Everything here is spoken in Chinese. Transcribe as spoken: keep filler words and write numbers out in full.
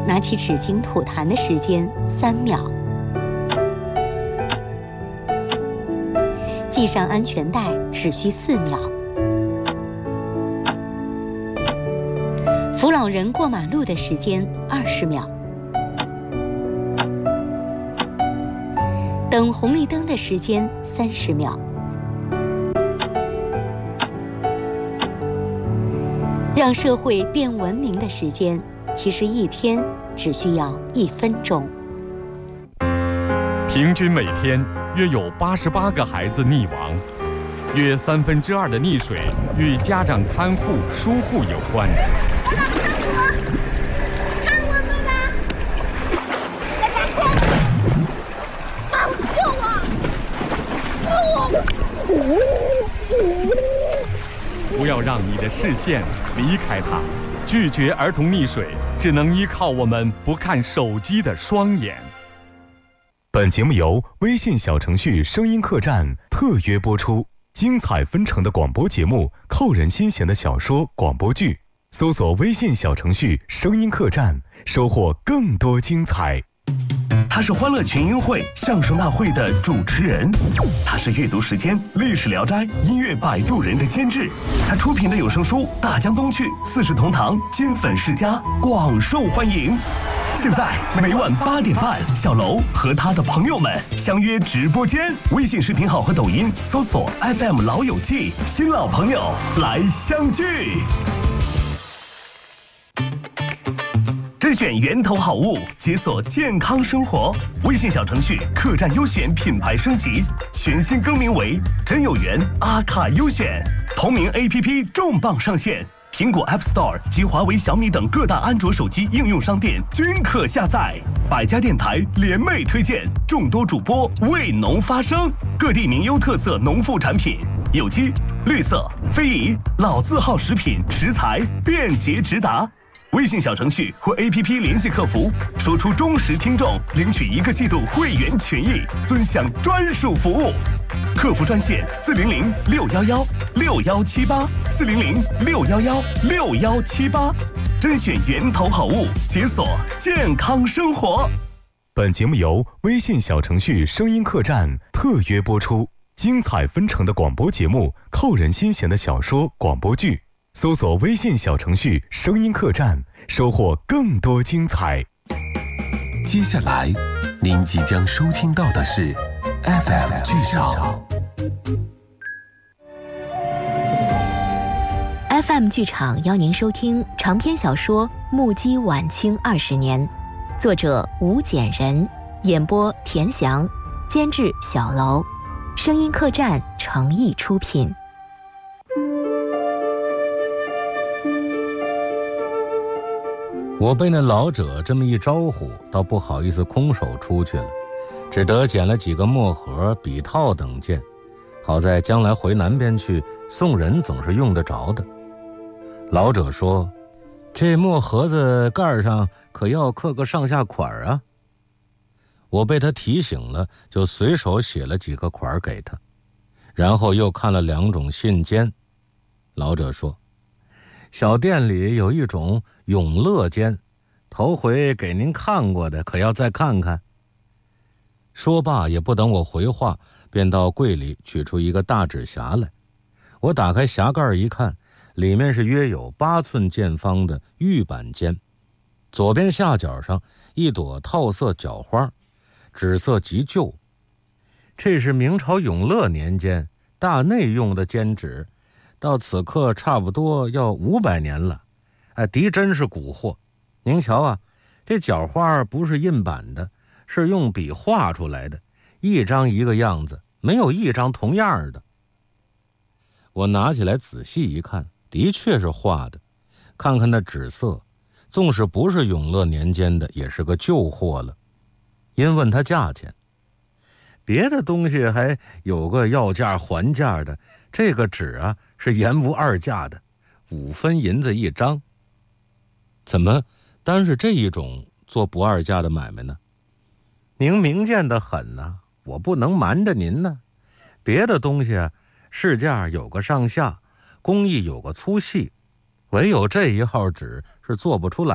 拿起纸巾吐痰的时间三秒。系上安全带只需四秒。扶老人过马路的时间二十秒。等红绿灯的时间三十秒。让社会变文明的时间，其实一天只需要一分钟。 平均每天约有八十八个孩子溺亡，约三分之二的溺水与家长看护疏忽有关。 看我们吧！在看我！帮我救我！救我！ 不要让你的视线离开它，拒绝儿童溺水，只能依靠我们不看手机的双眼。 本节目由微信小程序声音客栈特约播出，精彩纷呈的广播节目，扣人心弦的小说广播剧，搜索微信小程序声音客栈，收获更多精彩。 他是欢乐群英会相声大会的主持人，他是阅读时间历史聊斋音乐摆渡人的监制，他出品的有声书《大江东去》四世同堂金粉世家广受欢迎。现在每晚八点半，小楼和他的朋友们相约直播间，微信视频号和抖音搜索 F M 老友记，新老朋友来相聚。甄选源头好物，解锁健康生活。微信小程序客栈优选品牌升级，全新更名为真有缘阿卡优选，同名 A P P 重磅上线。苹果 App Store 及华为、小米等各大安卓手机应用商店均可下载。百家电台联袂推荐，众多主播为农发声，各地名优特色农副产品，有机、绿色、非遗、老字号食品食材便捷直达。微信小程序或 A P P 联系客服，说出忠实听众，领取一个季度会员权益，尊享专属服务。客服专线四零零六幺幺六幺七八四零零六幺幺六幺七八，甄选源头好物，解锁健康生活。 本节目由微信小程序声音客栈特约播出，精彩纷呈的广播节目，扣人心弦的小说广播剧，搜索微信小程序声音客栈，收获更多精彩。 接下来您即将收听到的是 F M 剧场。 F M 剧场邀您收听长篇小说《目击晚清二十年》，作者吴简人，演播田翔，监制小楼，声音客栈诚意出品。 我被那老者这么一招呼，倒不好意思空手出去了，只得捡了几个墨盒、笔套等件，好在将来回南边去送人总是用得着的。老者说：“这墨盒子盖上可要刻个上下款啊。”我被他提醒了，就随手写了几个款给他，然后又看了两种信笺。老者说：“小店里有一种永乐笺，头回给您看过的，可要再看看。”说罢也不等我回话，便到柜里取出一个大纸匣来。我打开匣盖一看，里面是约有八寸见方的玉板笺，左边下角上一朵套色角花，纸色极旧。这是明朝永乐年间大内用的笺纸，到此刻差不多要五百年了，哎，的真是古货。您瞧啊，这角花不是印版的，是用笔画出来的，一张一个样子，没有一张同样的。我拿起来仔细一看，的确是画的，看看那纸色，纵使不是永乐年间的，也是个旧货了。因问他价钱，别的东西还有个要价还价的，这个纸啊是言无二价的，五分银子一张。怎么单是这一种做不二价的买卖呢？您明鉴得很呢，我不能瞒着您呢。别的东西啊，市价有个上下，工艺有个粗细，唯有这一号纸是做不出来。